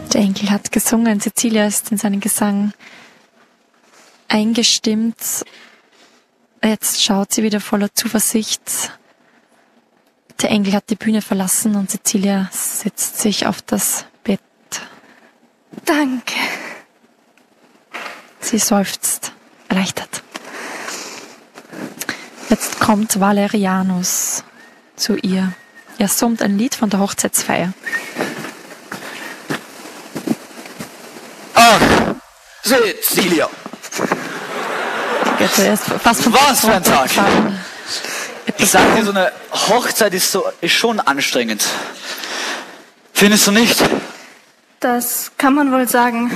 Der Engel hat gesungen, Cecilia ist in seinen Gesang eingestimmt. Jetzt schaut sie wieder voller Zuversicht. Der Engel hat die Bühne verlassen und Cecilia setzt sich auf das Bett. Danke. Sie seufzt, erleichtert. Jetzt kommt Valerianus zu ihr. Er summt ein Lied von der Hochzeitsfeier. Ach, Cecilia. Er ist fast vom Was für ein Tag. gefallen. Ich sag dir, so eine Hochzeit ist schon anstrengend. Findest du nicht? Das kann man wohl sagen.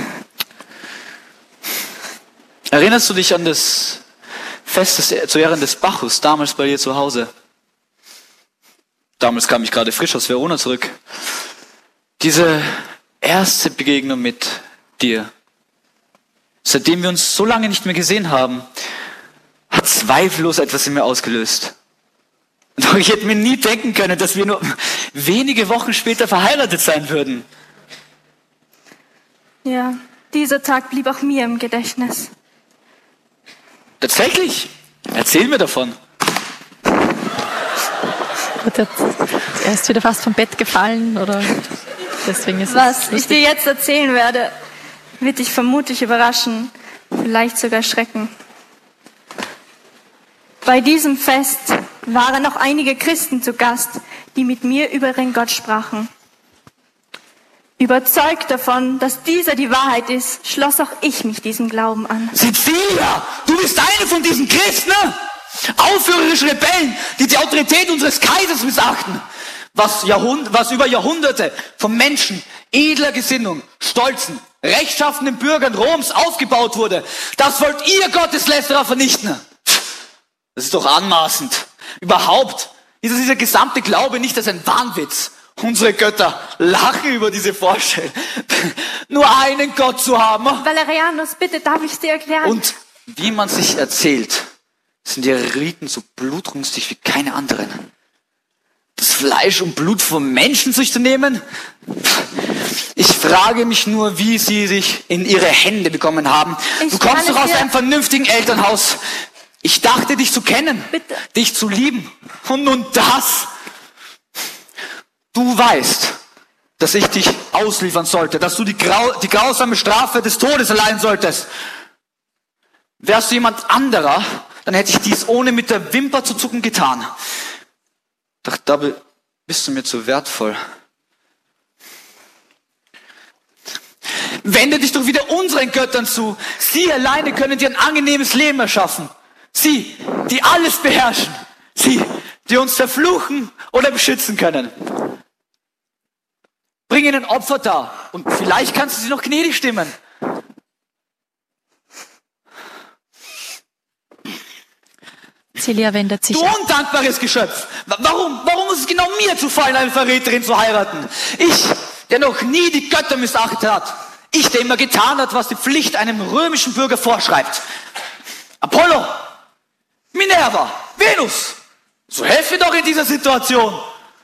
Erinnerst du dich an das Fest zu Ehren des Bacchus, damals bei dir zu Hause? Damals kam ich gerade frisch aus Verona zurück. Diese erste Begegnung mit dir, seitdem wir uns so lange nicht mehr gesehen haben, hat zweifellos etwas in mir ausgelöst. Doch ich hätte mir nie denken können, dass wir nur wenige Wochen später verheiratet sein würden. Ja, dieser Tag blieb auch mir im Gedächtnis. Tatsächlich? Erzähl mir davon. Er ist wieder fast vom Bett gefallen, oder deswegen ist Was es ich dir jetzt erzählen werde, wird dich vermutlich überraschen, vielleicht sogar schrecken. Bei diesem Fest waren noch einige Christen zu Gast, die mit mir über ihren Gott sprachen. Überzeugt davon, dass dieser die Wahrheit ist, schloss auch ich mich diesem Glauben an. Cecilia, du bist eine von diesen Christen, aufrührerische Rebellen, die die Autorität unseres Kaisers missachten. Was über Jahrhunderte von Menschen edler Gesinnung, stolzen, rechtschaffenen Bürgern Roms aufgebaut wurde, das wollt ihr Gotteslästerer vernichten. Das ist doch anmaßend. Überhaupt ist dieser gesamte Glaube nicht als ein Wahnwitz. Unsere Götter lachen über diese Vorstellung, nur einen Gott zu haben. Valerianus, bitte, darf ich dir erklären? Und wie man sich erzählt, sind die Riten so blutrünstig wie keine anderen. Das Fleisch und Blut von Menschen sich zu nehmen? Ich frage mich nur, wie sie sich in ihre Hände bekommen haben. Du kommst doch aus einem vernünftigen Elternhaus. Ich dachte, dich zu kennen, Bitte. Dich zu lieben. Und nun das. Du weißt, dass ich dich ausliefern sollte, dass du die grausame Strafe des Todes erleiden solltest. Wärst du jemand anderer, dann hätte ich dies ohne mit der Wimper zu zucken getan. Doch dabei bist du mir zu wertvoll. Wende dich doch wieder unseren Göttern zu. Sie alleine können dir ein angenehmes Leben erschaffen. Sie, die alles beherrschen. Sie, die uns verfluchen oder beschützen können. Bring ihnen Opfer dar und vielleicht kannst du sie noch gnädig stimmen. Cecilia wendet sich Du undankbares Geschöpf! Warum muss es genau mir zufallen, eine Verräterin zu heiraten? Ich, der noch nie die Götter missachtet hat. Ich, der immer getan hat, was die Pflicht einem römischen Bürger vorschreibt. Apollo, Minerva, Venus, so helft mir doch in dieser Situation.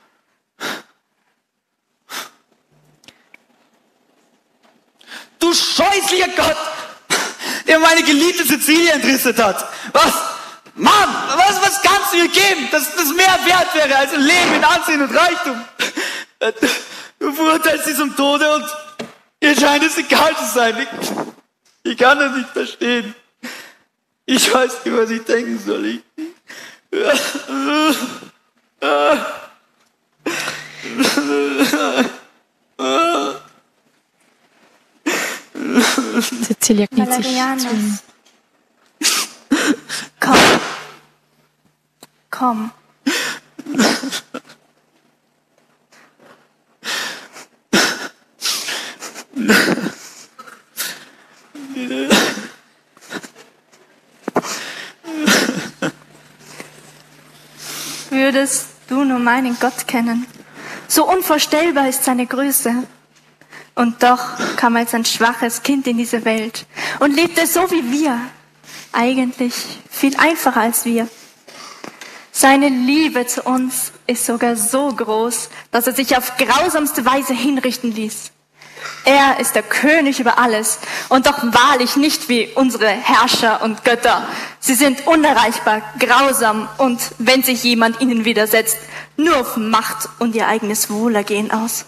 Du scheußlicher Gott, der meine geliebte Cecilia entrüstet hat. Was? Mann, was kannst du mir geben, dass das mehr wert wäre als ein Leben in Ansehen und Reichtum? Du verurteilst sie zum Tode und ihr scheint es egal zu sein. Ich kann das nicht verstehen. Ich weiß nicht, was ich denken soll. Cecilia kniet sich zu Valerianus. ihm. Komm. Würdest du nur meinen Gott kennen? So unvorstellbar ist seine Größe. Und doch kam als ein schwaches Kind in diese Welt und lebte so wie wir. Eigentlich viel einfacher als wir. Seine Liebe zu uns ist sogar so groß, dass er sich auf grausamste Weise hinrichten ließ. Er ist der König über alles und doch wahrlich nicht wie unsere Herrscher und Götter. Sie sind unerreichbar, grausam und, wenn sich jemand ihnen widersetzt, nur auf Macht und ihr eigenes Wohlergehen aus.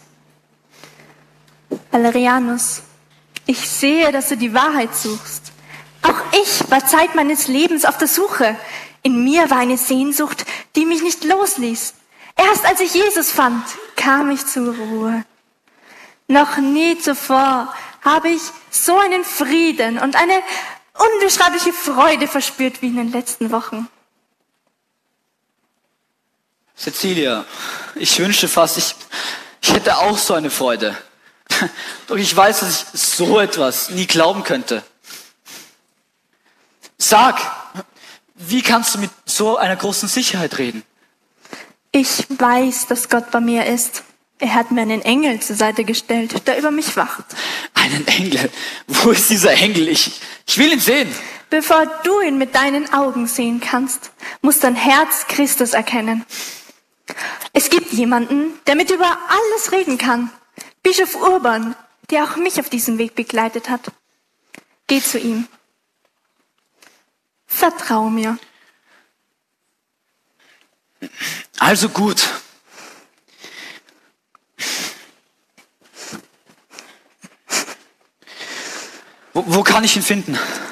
Valerianus, ich sehe, dass du die Wahrheit suchst. Auch ich war Zeit meines Lebens auf der Suche. In mir war eine Sehnsucht, die mich nicht losließ. Erst als ich Jesus fand, kam ich zur Ruhe. Noch nie zuvor habe ich so einen Frieden und eine unbeschreibliche Freude verspürt wie in den letzten Wochen. Cecilia, ich wünschte fast, ich hätte auch so eine Freude. Doch ich weiß, dass ich so etwas nie glauben könnte. Sag, wie kannst du mit so einer großen Sicherheit reden? Ich weiß, dass Gott bei mir ist. Er hat mir einen Engel zur Seite gestellt, der über mich wacht. Einen Engel? Wo ist dieser Engel? Ich will ihn sehen. Bevor du ihn mit deinen Augen sehen kannst, muss dein Herz Christus erkennen. Es gibt jemanden, der mit über alles reden kann. Bischof Urban, der auch mich auf diesem Weg begleitet hat. Geh zu ihm. Vertrau mir. Also gut. Wo kann ich ihn finden?